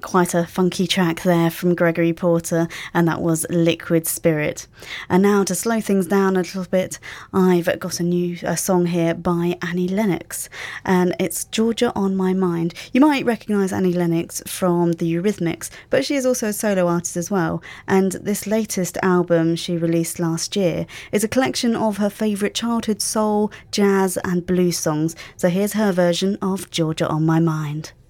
Quite a funky track there from Gregory Porter, and that was Liquid Spirit. And now to slow things down a little bit, I've got a new song here by Annie Lennox, and it's Georgia on My Mind. You might recognise Annie Lennox from the Eurythmics, but she is also a solo artist as well, and this latest album she released last year is a collection of her favourite childhood soul, jazz and blues songs. So here's her version of Georgia on My Mind.